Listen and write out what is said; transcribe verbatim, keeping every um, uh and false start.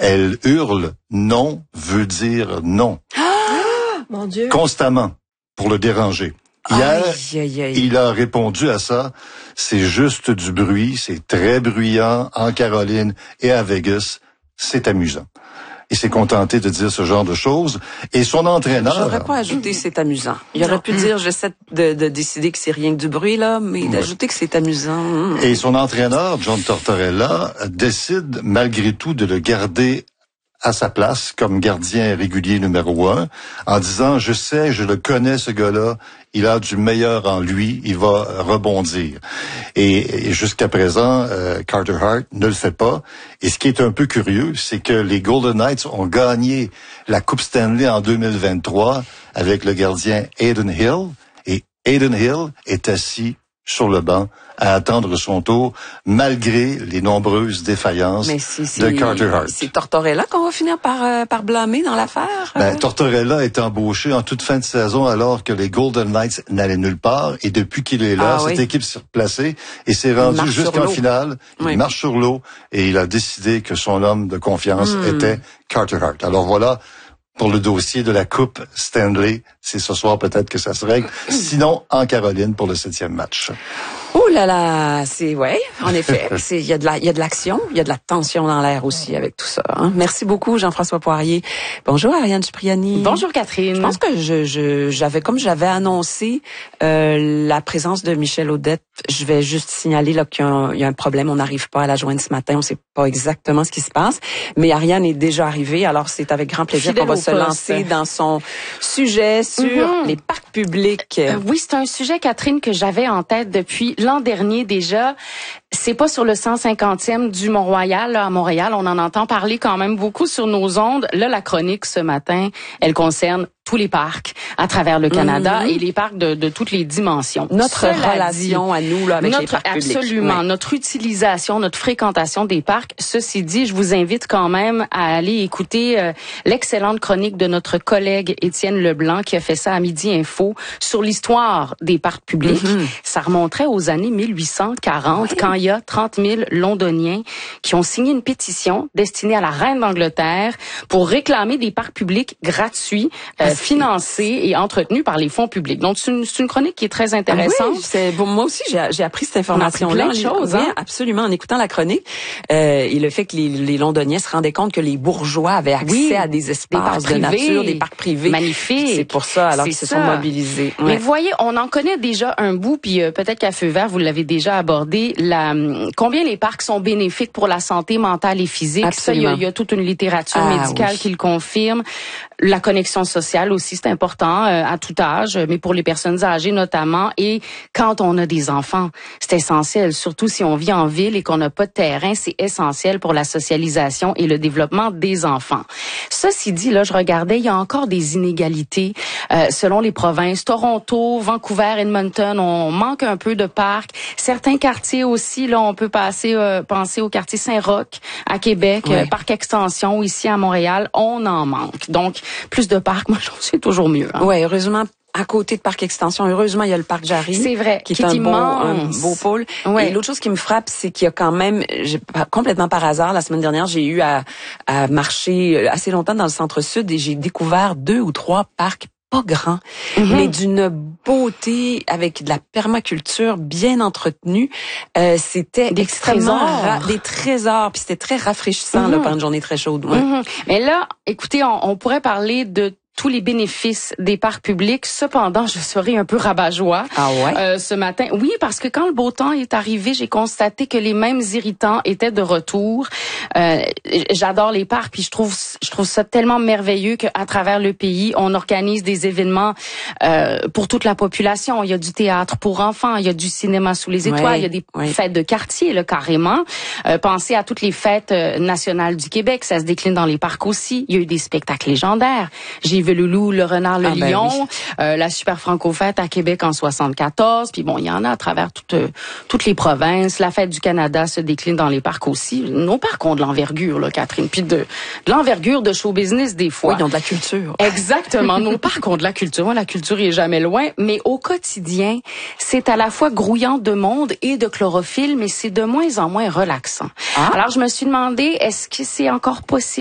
Elle hurle « non » veut dire « non ». Ah, mon Dieu. Constamment, pour le déranger. Hier, aïe, aïe, aïe. il a répondu à ça. C'est juste du bruit, c'est très bruyant en Caroline et à Vegas. C'est amusant. Il s'est contenté de dire ce genre de choses. Et son entraîneur... J'aurais pas ajouté c'est amusant. Il aurait pu dire j'essaie de, de décider que c'est rien que du bruit, là, mais d'ajouter que c'est amusant. Et son entraîneur, John Tortorella, décide malgré tout de le garder à sa place comme gardien régulier numéro un, en disant, je sais, je le connais ce gars-là, il a du meilleur en lui, il va rebondir. Et, et jusqu'à présent, euh, Carter Hart ne le fait pas. Et ce qui est un peu curieux, c'est que les Golden Knights ont gagné la Coupe Stanley en deux mille vingt-trois avec le gardien Adin Hill. Et Adin Hill est assis sur le banc à attendre son tour, malgré les nombreuses défaillances Mais si, de Carter Hart. C'est Tortorella qu'on va finir par, euh, par blâmer dans l'affaire? Ben, Tortorella est embauché en toute fin de saison alors que les Golden Knights n'allaient nulle part. Et depuis qu'il est là, Ah, cette oui. équipe s'est replacée et s'est rendue jusqu'en finale. Il oui. marche sur l'eau et il a décidé que son homme de confiance mm. était Carter Hart. Alors voilà, pour le dossier de la Coupe Stanley, c'est ce soir peut-être que ça se règle. Sinon, en Caroline pour le septième match. Oh là là, c'est ouais, en effet, c'est il y a de la il y a de l'action, il y a de la tension dans l'air aussi avec tout ça. Hein. Merci beaucoup Jean-François Poirier. Bonjour Ariane Cipriani. Bonjour Catherine. Je pense que je je j'avais comme j'avais annoncé euh, la présence de Michel Audette. Je vais juste signaler là qu'il y a un, il y a un problème, on n'arrive pas à la joindre ce matin, on sait pas exactement ce qui se passe, mais Ariane est déjà arrivée, alors c'est avec grand plaisir Fidèle qu'on va au se poste. lancer dans son sujet sur Mm-hmm. les parcs publics. Euh, oui, c'est un sujet, Catherine, que j'avais en tête depuis l'an dernier déjà. C'est pas sur le cent cinquantième du Mont-Royal, là, à Montréal. On en entend parler quand même beaucoup sur nos ondes. Là, la chronique ce matin, elle concerne tous les parcs à travers le Canada Mm-hmm. et les parcs de, de toutes les dimensions. Notre Cela relation dit, à nous là avec notre, les parcs publics. absolument, Ouais. notre utilisation, notre fréquentation des parcs. Ceci dit, je vous invite quand même à aller écouter euh, l'excellente chronique de notre collègue Étienne Leblanc qui a fait ça à Midi Info sur l'histoire des parcs publics. Mm-hmm. Ça remonterait aux années mille huit cent quarante Ouais. quand il y a trente mille Londoniens qui ont signé une pétition destinée à la reine d'Angleterre pour réclamer des parcs publics gratuits, euh, Ah, financés et entretenus par les fonds publics. Donc c'est une, c'est une chronique qui est très intéressante. Ah oui, c'est bon, moi aussi j'ai j'ai appris cette information On a là appris plein de choses, hein? absolument en écoutant la chronique euh, et le fait que les, les Londoniens se rendaient compte que les bourgeois avaient accès Oui, à des espaces des de parcs privés, nature, des parcs privés. magnifiques. C'est pour ça alors C'est qu'ils se ça. sont mobilisés. Mais Ouais. vous voyez, on en connaît déjà un bout, puis euh, peut-être qu'à feu vert, vous l'avez déjà abordé, la, hum, combien les parcs sont bénéfiques pour la santé mentale et physique. Ça, il y, a- il y a toute une littérature Ah, médicale oui. qui le confirme. La connexion sociale aussi, c'est important euh, à tout âge, mais pour les personnes âgées notamment. Et quand on a des enfants, c'est essentiel, surtout si on vit en ville et qu'on n'a pas de terrain, c'est essentiel pour la socialisation et le développement des enfants. Ceci dit, là, je regardais, il y a encore des inégalités euh, selon les provinces. Toronto, Vancouver, Edmonton, on manque un peu de parcs. Certains quartiers aussi, là, on peut passer, euh, penser au quartier Saint-Roch à Québec, Ouais. euh, Parc Extension ici à Montréal, on en manque. Donc, plus de parcs, moi, je trouve que c'est toujours mieux. Hein? Ouais, heureusement à côté de Parc Extension, heureusement il y a le Parc Jarry. C'est vrai, qui est, qui est un beau, un immense. beau pôle. Ouais. Et l'autre chose qui me frappe, c'est qu'il y a quand même, j'ai, complètement par hasard, la semaine dernière, j'ai eu à, à marcher assez longtemps dans le centre-sud et j'ai découvert deux ou trois parcs pas grands, Mm-hmm. mais d'une beauté avec de la permaculture bien entretenue. Euh, c'était Des extrêmement trésors. ra- des trésors, puis c'était très rafraîchissant là, Mm-hmm. pendant une journée très chaude. Ouais. Mhm. Mais là, écoutez, on, on pourrait parler de tous les bénéfices des parcs publics. Cependant, je serai un peu rabat-joie Ah ouais? euh, ce matin. Oui, parce que quand le beau temps est arrivé, j'ai constaté que les mêmes irritants étaient de retour. Euh, j'adore les parcs, puis je trouve je trouve ça tellement merveilleux qu'à travers le pays, on organise des événements euh, pour toute la population. Il y a du théâtre pour enfants, il y a du cinéma sous les étoiles, Ouais, il y a des ouais. fêtes de quartier, là, carrément. Euh, pensez à toutes les fêtes euh, nationales du Québec, ça se décline dans les parcs aussi. Il y a eu des spectacles légendaires. J'ai vu le loup, le renard, le Ah, ben lion, oui. euh, la Super Franco-Fête à Québec en soixante-quatorze. Puis bon, il y en a à travers toutes euh, toutes les provinces. La Fête du Canada se décline dans les parcs aussi. Nos parcs ont de l'envergure, là, Catherine. Puis de, de l'envergure de show business des fois. Oui, ils ont de la culture. Exactement. Nos parcs ont de la culture. Moi, la culture est jamais loin. Mais au quotidien, c'est à la fois grouillant de monde et de chlorophylle, mais c'est de moins en moins relaxant. Ah. Alors, je me suis demandé, est-ce que c'est encore possible